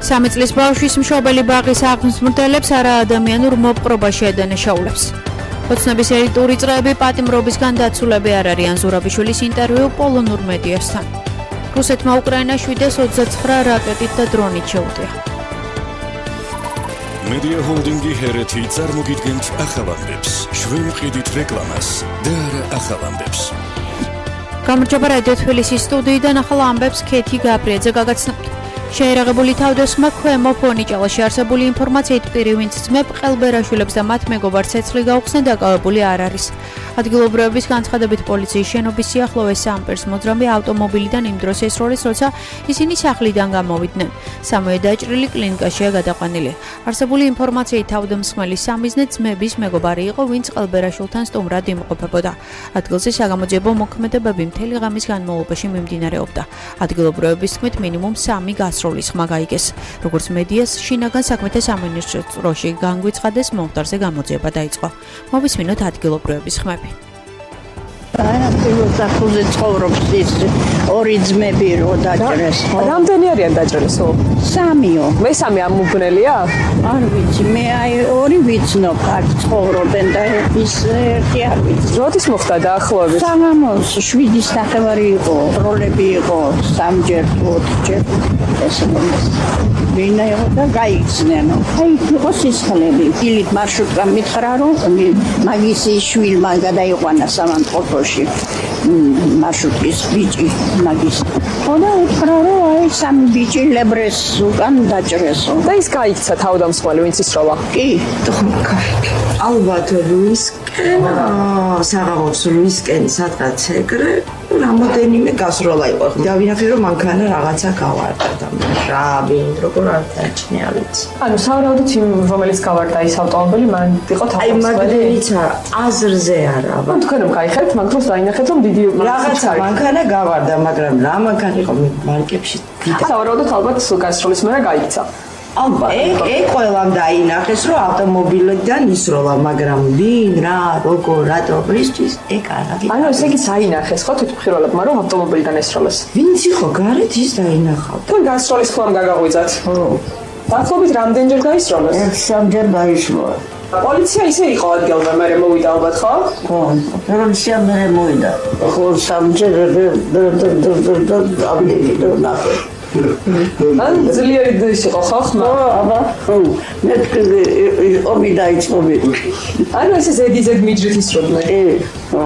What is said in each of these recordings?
3 წლის ბავშვის მშობელი ბაღის აღმზრდელებს არაადამიანურ მოპყრობაში ედანაშაულებს. ოცნების ელიტური წრეები პატიმრობისგან დაცულები არ არიან. ზურაბიშვილის ინტერვიუ პოლონურ მედიასთან. რუსეთმა უკრაინას 729 რაკეტით და დრონით შეუტია. მედია ჰოლდინგი ჰერეთი წარმოგიდგენთ ახალამდებს, შვენყიდით რეკლამას და არა ახალამდებს. გამარჯობა რადიო თბილისის სტუდიიდან ახალ ამბებს ქეთი გაბრიაძე გაგაცნობთ. შეერაღებული თავდასხმა ქვემო ფონიჭალაში არსებული ინფორმაციით პირი ვინც ძმებ ყელბერაშვილებს და მათ მეგობარს ცეცხლი გაუხსნა დაკავებული არ არის. ადგილობრივების განცხადებით პოლიციის შენობის სიახლოვეს სამპერს მოძრავი ავტომობილიდან იმ დროს ესროლეს, როცა ისინი სახლიდან გამოვიდნენ. სამივე დაჭრილი კლინიკაშია გადაყვანილი. არსებული ინფორმაციით თავდამსხმელის სამიზნე ძმების მეგობარი იყო, ვინც ყელბერაშვილთან სტუმრად იმყოფებოდა. ადგილზე საგამოძიებო მოქმედებები მთელი ღამის განმავლობაში მიმდინარეობდა. ადგილობრივების თქმით მინიმუმ 3 გასროლის ხმა გაიგეს. როგორც მედიას შინაგან საქმეთა სამინისტროში განგვიცხადეს, მომხდარზე გამოძიება დაიწყო. მოვისმინოთ ადგილობრივების ხმები. პირველ სახლზე ცხოვრობს ის ორი ძმები რო დაჭრეს. რამდენი არიან დაჭრილსო? 3-ო. მესამე ამ მუბნელია? არ ვიცი, მე ორი ვიცნობ, აქ ცხოვრობენ და ის ერთი არ ვიცი. როდის მოხდა დაახლოებით? საღამოს 7-ის ნახევარი იყო, როლები იყო 3-ჯერ, 4-ჯერ. ესე მომეს. ვინა იყო და გაიქცნენ. აი, იყო სისხლები. დილით მარშრუტკა მითხრა, რომ მაგისი შვილმა გადაიყვანა სამანტყოფოში. მარშრუტის ბიჭი მაგის. ხოდა უთხრა, რომ აი 3 ბიჭი ლებრეს უკან დაჭრესო. და ის გაიქცა თავდამსხმელი, ვინც ისროლა? კი, ალბათ ლუისკენ, საღამოს ლუისკენ სადღაც ეგრე რამოდენიმე გასროლა იყო. დავინახე, რომ მანქანა რაღაცა გავარდა და რა როგორ არ დაჩნია ვიცი. ანუ სავარაუდოდ იმ რომელიც გავარდა ის ავტომობილი მან იყო აი მაგდენიც აზრზე არა. თქვენ რომ გაიხარეთ, მაგ დროს დაინახეთ, რომ დიდი რაღაცა მანქანა გავარდა, მაგრამ რა მანქანა იყო მარკებში დიდი. სავარაუდოდ ალბათ გასროლის მერე გაიქცა. ალბათ ეგ ყველამ დაინახეს, რომ ავტომობილიდან ისროლა, მაგრამ ვინ, რა, როგორ, რატო, რისთვის ეგ არა. ანუ ესე იგი საინახეს ხო თვითმხილველებმა, რომ ავტომობილიდან ესროლეს? ვინც იყო გარეთ ის დაინახავდა. თქვენ გასროლის ხმამ გაგაღვიძათ? ხო. დაახლოებით რამდენჯერ გაისროლეს? 3-ჯერ დაისროლა. პოლიცია ისე იყო ადგილზე, მერე მოვიდა ალბათ, ხო? ხო, პოლიცია მერე მოვიდა. ხო, 3-ჯერ და ან ძლიერი ის იყო ხო ხმა? აბა, ხო. მე ომი დაიწყო. ანუ ესე ზედიზედ მიჯრით ისროდნენ? ხო.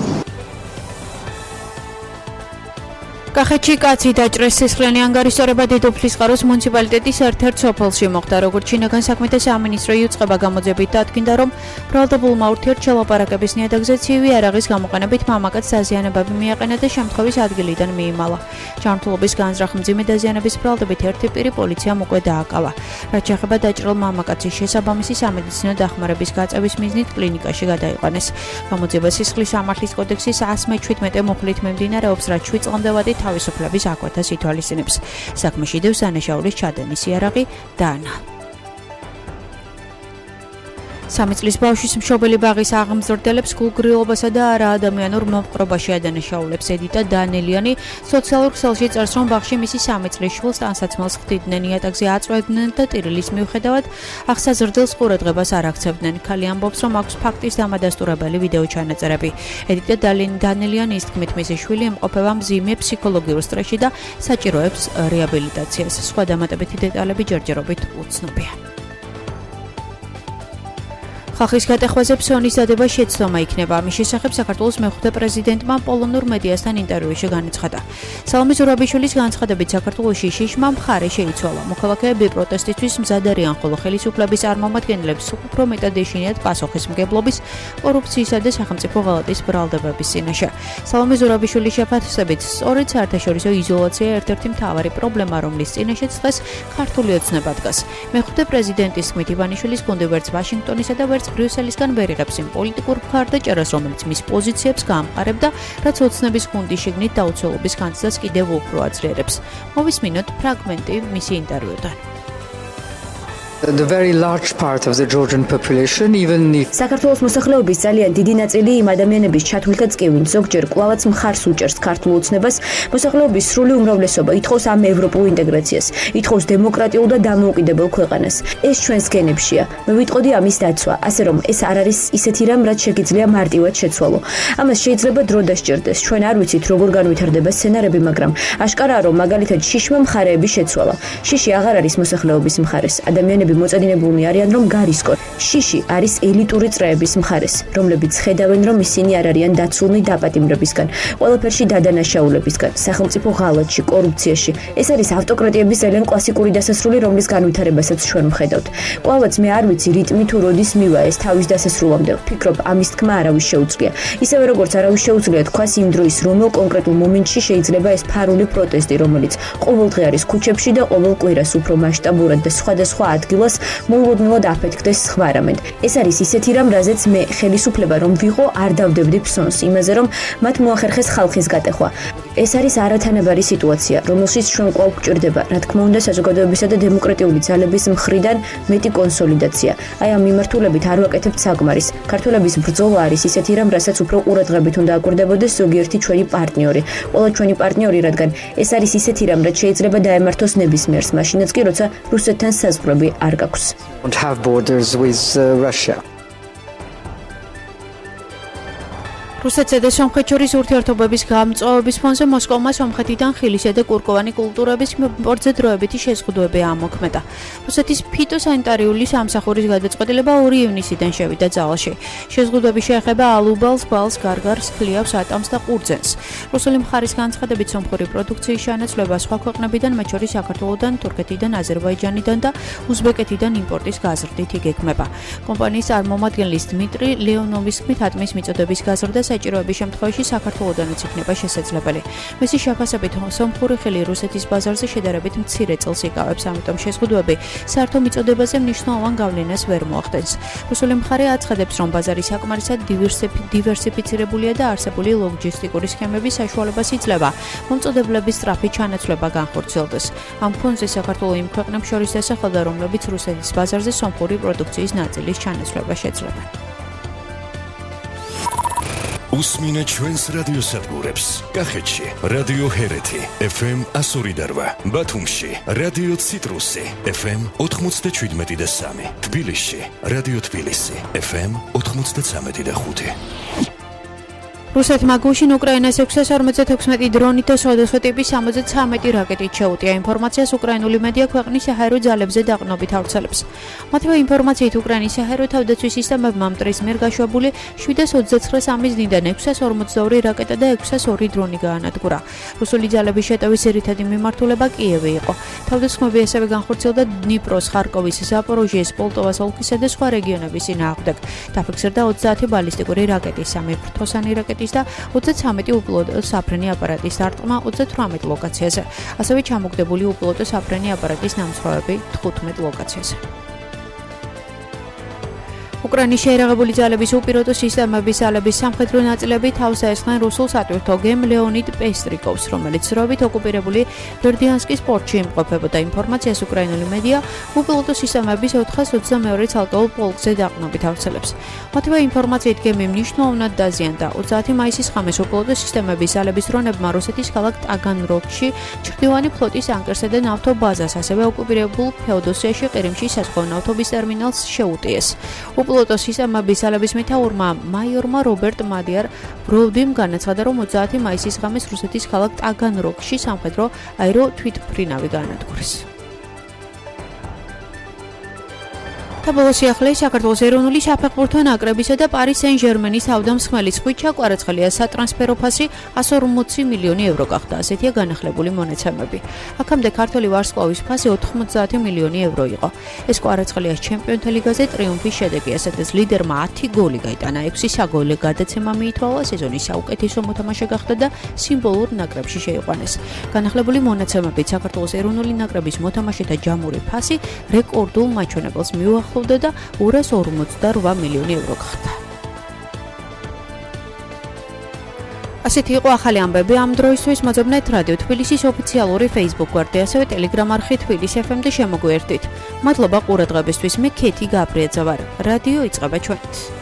კახეთში კაცი დაჭრეს სისხლიანი ანგარიშსწორება დედოფლის ყაროს მუნიციპალიტეტის ერთ-ერთ სოფელში მოხდა. როგორც შინაგან საქმეთა სამინისტრო იუწყება გამოძიებით დადგინდა, რომ ბრალდებულმა ურთიერთ შელაპარაკების ნიადაგზე ცივი არაღის გამოყენებით მამაკაცს დაზიანებები მიაყენა და შემთხვევის ადგილიდან მიიმალა. ჯანმრთელობის განზრახ მძიმე დაზიანების ბრალდებით ერთი პირი პოლიციამ უკვე დააკავა. რაც შეეხება დაჭრილ მამაკაცის შესაბამისი სამედიცინო დახმარების გაწევის მიზნით კლინიკაში გადაიყვანეს. გამოძიება სისხლის სამართლის კოდექსის 117 მუხლით მიმდინარეობს, რაც 7 წლამდე თავისუფლების აკვეთას ითვალისწინებს. საქმეში დევს დანაშაულის ჩადენის იარაღი და ანა. 3 წლის ბავშვის მშობელი ბაღის აღმზრდელებს გულგრილობასა და არაადამიანურ მომპყრობაში ადანაშაულებს. ედიტა დანელიანი სოციალურ ქსელში წერს, რომ ბაღში მისი 3 წლის შვილს ტანსაცმელს ხდიდნენ, იატაკზე აწვევდნენ და ტირილის მიუხედავად აღსაზრდილს ყურადღებას არ აქცევდნენ. ქალი ამბობს, რომ აქვს ფაქტის დამადასტურებელი ვიდეო ჩანაწერები. ედიტა დანელიანის თქმით, მისი შვილი იმყოფება მძიმე ფსიქოლოგიურ სტრესში და საჭიროებს რეაბილიტაციას. სხვა დამატებითი დეტალები ჯერჯერობით უცნობია. ხალხის გატახვაზე ფსონის დადება შეცდომა იქნება. ამის შესახებ საქართველოს მეხუთე პრეზიდენტმა პოლონურ მედიასთან ინტერვიუში განაცხადა. სალომე ზურაბიშვილის განცხადებით, საქართველოში შიშმა მხარე შეიცვალა. მოქალაქეები პროტესტისთვის მზად არიან, ხოლო ხელისუფლების წარმომადგენლებს უფრო მეტად ეშინიათ პასუხისმგებლობის, კორუფციისა და სახელმწიფო ღალატის ბრალდებების წინაშე. სალომე ზურაბიშვილის შეფასებით, სწორედ საერთაშორისო იზოლაცია ერთ-ერთი მთავარი პრობლემა, რომლის წინაშეც დღეს ქართული ოცნება დგას. მეხუთე პრეზიდენტის თქმით, ივანიშვილის გუნდი ვერც ვაშინგტონისა და ვერც ბრიუსელისგან ვერ იღებს იმ პოლიტიკურ მხარდაჭერას, რომელიც მის პოზიციებს გაამყარებდა, რაც ოცნების გუნდის შიგნით დაუცველობის განცდას კიდევ უფრო აძლიერებს. მოვისმინოთ ფრაგმენტი მისი ინტერვიუდან. The very large part of the Georgian population, even if საქართველოს მოსახლეობის ძალიან დიდი ნაწილი იმ ადამიანების ჩათვლითაც კი, ვინც ზოგჯერ კვლავაც მხარს უჭერს ქართულ ოცნებას, მოსახლეობის სრული უმრავლესობა ითხოვს ამ ევროპულ ინტეგრაციას, ითხოვს დემოკრატიულ და დამოუკიდებელ ქვეყანას. ეს ჩვენს გენებშია. მე ვიტყოდი ამის დაცვა, ასე რომ ეს არ არის ისეთი რამ, რაც შეგიძლია მარტივად შეცვალო. ამას შეიძლება დრო დასჭირდეს. ჩვენ არ ვიცით, როგორ განვითარდება სცენარები, მაგრამ აშკარაა, რომ მაგალითად შიშმა მხარეები შეცვალა. შიში აღარ არის მოსახლეობის მხარეს. ადამიანები მოწადინებულნი არიან, რომ გარისკონ. შიში არის ელიტური წრეების მხარეს, რომლებიც ხედავენ, რომ ისინი არ არიან დაცულნი დაპატიმრებისგან, ყველაფერში დადანაშაულებისგან, სახელმწიფო ღალატში, კორუფციაში. ეს არის ავტოკრატიების ძალიან კლასიკური დასასრული, რომლის განვითარებასაც ჩვენ ვხედავთ. კვლავაც მე არ ვიცი რიტმი თუ როდის მივა ეს თავის დასასრულამდე. ვფიქრობ, ამის თქმა არავის შეუძლია. ისევე როგორც არავის შეუძლია თქვას იმ დროის რომელ კონკრეტულ მომენტში შეიძლება ეს ფარული პროტესტი, რომელიც ყოველდღე არის ქუჩებში და ყოველ კვირას უფრო მასშტაბურად და სხვადასხვა ადგილას მოულოდნელად აფეთქდეს სხვა რამედ. ეს არის ისეთი რამ, რაზეც მე ხელისუფლება რომ ვიყო, არ დავდებდი ფსონს იმაზე, რომ მათ მოახერხეს ხალხის გატეხვა. ეს არის არათანაბარი სიტუაცია, რომელშიც ჩვენ კვლავ გვჭირდება, რა თქმა უნდა, საზოგადოებისა და დემოკრატიული ძალების მხრიდან მეტი კონსოლიდაცია. აი ამ მიმართულებით არ ვაკეთებთ საკმარის. ქართველების ბრძოლა არის ისეთი რამ, რასაც უფრო ყურადღებით უნდა აკვირდებოდეს ზოგიერთი ჩვენი პარტნიორი. ყველა ჩვენი პარტნიორი, რადგან ეს არის ისეთი რამ, რაც შეიძლება დაემართოს ნებისმიერს, მაშინაც კი, როცა რუსეთთან საზღვრები არ გაქვს. don't have borders with Russia. რუსეთსა და სომხეთს შორის ურთიერთობების გამწვავების ფონზე მოსკოვმა სომხეთიდან ხილისა და კურკოვანი კულტურების იმპორტზე დროებითი შეზღუდვები ამოქმედა. რუსეთის ფიტოსანიტარიული სამსახურის გადაწყვეტილება 2 ივნისიდან შევიდა ძალაში. შეზღუდვები შეეხება ალუბალს, ბალს, გარგარს, ხლიავს, ატამს და ყურძენს. რუსული მხარის განცხადებით სომხური პროდუქციის შენაცვლება სხვა ქვეყნებიდან, მათ შორის საქართველოდან, თურქეთიდან, აზერბაიჯანიდან და უზბეკეთიდან იმპორტის გაზრდით იგეგმება. კომპანიის წარმომადგენლის დმიტრი ლეონოვის თქმით, ატმის მიწოდების გაზრდა საჭიროების შემთხვევაში საქართველოდანაც იქნება შესაძლებელი. მისი შეფასებით, სომხური ხილი რუსეთის ბაზარზე შედარებით მცირე წელს იკავებს, ამიტომ შეზღუდვები საერთო მიწოდებაზე მნიშვნელოვან გავლენას ვერ მოახდენს. რუსული მხარე აცხადებს, რომ ბაზარი საკმარისად დივერსიფიცირებულია და არსებული ლოგისტიკური სქემების საშუალებას იძლევა მომწოდებლების სწრაფი ჩანაცვლება განხორციელდეს. ამ ფონზე საქართველოს იმ ქვეყნებს შორის დასახელდა, რომლებიც რუსეთის ბაზარზე სომხური პროდუქციის ნაწილის ჩანაცვლება შეძლებენ. უსმინეთ ჩვენს რადიოსადგურებს. კახეთში რადიო ჰერეთი FM 102.8, ბათუმში რადიო ციტრუსი FM 97.3, თბილისში რადიო თბილისი FM 93.5. რუსეთმა გუშინ უკრაინას 656 დრონით და სხვადასხვა ტიპის 73 რაკეტით შეუტია. ინფორმაციას უკრაინული მედია ქვეყნის საჰაერო ძალებზე დაყრდნობით ავრცელებს. მათივე ინფორმაციით უკრაინის საჰაერო თავდაცვის სისტემებმა მტრის მიერ გაშვებული 729 სამის დინდან 642 რაკეტა და 602 დრონი გაანადგურა. რუსული ძალების შეტევის ძირითადი მიმართულება კიევი იყო. თავდაცვები ასევე განხორციელდა დნიპროს, ხარკოვის, ზაპოროჟიეს, პოლტოვას ოლქისა და სხვა რეგიონების წინააღმდეგ. დაფიქსირდა 30 ბალისტიკური რაკეტის, 3 ფრთოსანი რაკეტის და 33 უპილოტო საფრენი აპარატის დარტყმა 38 ლოკაციაზე. ასევე ჩამოგდებული უპილოტო საფრენი აპარატის ნამსხვრევები 15 ლოკაციაზე. უკრაინის შეიარაღებული ძალების უპილოტო სისტემების ძალების სამხედრო ნაწილები თავს აესხნენ რუსულ სატვირთო გემ ლეონიდ პესტრიკოვს, რომელიც სრობით ოკუპირებული ბერდიანსკის პორტში იმყოფებოდა. ინფორმაციას უკრაინული მედია უპილოტო სისტემების 422 ცალკეულ პოლკზე დაყრდნობით ავრცელებს. მათივე ინფორმაციით გემი მნიშვნელოვნად დაზიანდა. 30 მაისის ღამეს უპილოტო სისტემების ძალების დრონებმა რუსეთის ქალაქ ტაგანროგში ჩრდილოვანი ფლოტის ანკერსა და ნავთო ბაზას, ასევე ოკუპირებულ ფეოდოსიაში ყირიმში საზღვაო ნავთობის ტერმინალს შეუტიეს. უპილოტო სისტემების ძალების მეთაურმა მაიორმა რობერტ მადიარ ბროვდიმ განაცხადა, რომ 30 მაისის ღამეს რუსეთის ქალაქ ტაგანროგში სამხედრო აერო თვითმფრინავი გაანადგურეს. საბოლოო სიახლე საქართველოს ეროვნული საფეხბურთო ნაკრებისა და პარი სენ-ჟერმენის თავდამსხმელის ხვიჩა კვარაცხელიას სატრანსფერო ფასი 140 მილიონი ევრო გახდა. ასეთია განახლებული მონაცემები. აქამდე ქართველი ვარსკვლავის ფასი 90 მილიონი ევრო იყო. ეს კვარაცხელიას ჩემპიონთა ლიგაზე ტრიუმფის შედეგია, სადაც ლიდერმა 10 გოლი გაიტანა, 6 საგოლე გადაცემა მიითვალა, სეზონის საუკეთესო მოთამაშე გახდა და სიმბოლურ ნაკრებში შეიყვანეს. განახლებული მონაცემებით საქართველოს ეროვნული ნაკრების მოთამაშეთა ჯამური ფასი რეკორდულ მაჩვენებელს მიუახლოვდა და 248 მილიონი ევრო გახდა. ასეთი იყო ახალი ამბები ამ დროისთვის. მოძებნეთ რადიო თბილისის ოფიციალური Facebook გვერდი, ასევე Telegram არხი თბილისი FM-ზე შემოგვიერთდით. მადლობა ყურადღებისთვის. მე ქეთი გაბრიაძე ვარ. რადიო იწყება ჩვენით.